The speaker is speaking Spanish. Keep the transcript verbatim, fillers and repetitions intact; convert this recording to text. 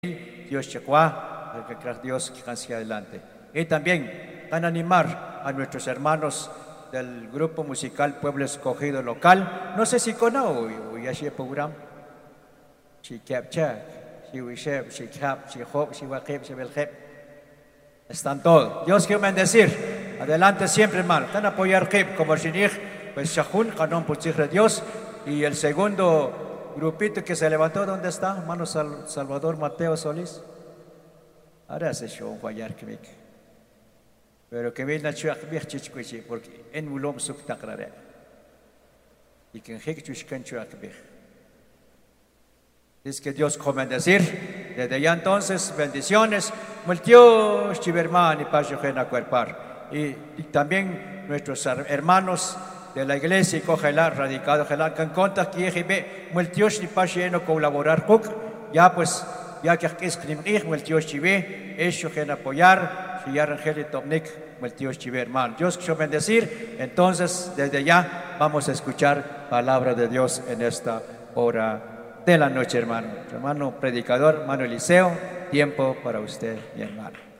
Dios Chekwa, que Dios que hacia adelante. Y también van a animar a nuestros hermanos del grupo musical Pueblo Escogido Local. No sé si conocen o ya se programa. Si capcha, si wishep, si cap, si hop, si wakep, si belhep. Están todos. Dios quiere bendecir. Adelante siempre, hermano. Están a apoyar Kip como Shinich, pues Shahun, Hanon Putzigre Dios. Y el segundo grupito que se levantó, ¿dónde está? Hermano Sal Salvador Mateo Solís. Ahora se show guayar que pero que viene a chuak viej chichkuichi, porque en ulom suk takrare. Y que en hek chushkan chuak viej. Es que Dios come decir, desde ya entonces, bendiciones, multios chiverman y pajojena cuerpar. Y, y también nuestros hermanos de la iglesia y cogelar, radicado, gelar, que en contra que ve, multios ni pajeno colaborar cook, ya pues, ya que es crimig, multios chive, eso que apoyar, si ya rangel tomnik, multios chive, hermano. Dios quiso bendecir, entonces, desde ya, vamos a escuchar palabra de Dios en esta hora de la noche, hermano. Hermano predicador, hermano Eliseo, tiempo para usted, mi hermano.